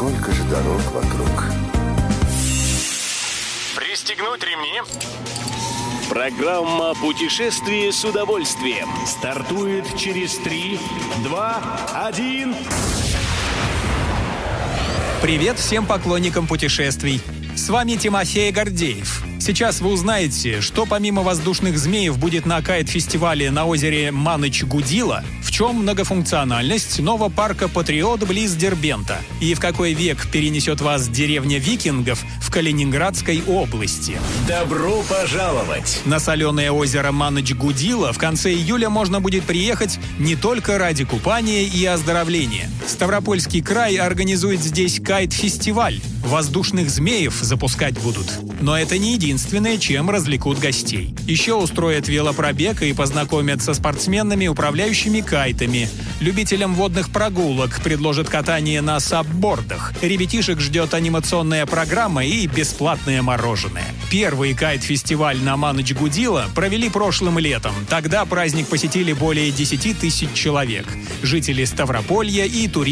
сколько же дорог вокруг. Пристегнуть ремни. Программа «Путешествие с удовольствием» стартует через 3, 2, 1. Привет всем поклонникам путешествий. С вами Тимофей Гордеев. Сейчас вы узнаете, что помимо воздушных змеев будет на кайт-фестивале на озере Маныч-Гудило, в чем многофункциональность нового парка «Патриот» близ Дербента и в какой век перенесет вас деревня викингов в Калининградской области. Добро пожаловать! На соленое озеро Маныч-Гудило в конце июля можно будет приехать не только ради купания и оздоровления. Ставропольский край организует здесь кайт-фестиваль. Воздушных змеев запускать будут. Но это не единственное, чем развлекут гостей. Еще устроят велопробег и познакомят со спортсменами, управляющими кайтами. Любителям водных прогулок предложат катание на саббордах. Ребятишек ждет анимационная программа и бесплатное мороженое. Первый кайт-фестиваль на Маныч-Гудило провели прошлым летом. Тогда праздник посетили более 10 тысяч человек. Жители Ставрополья и туристы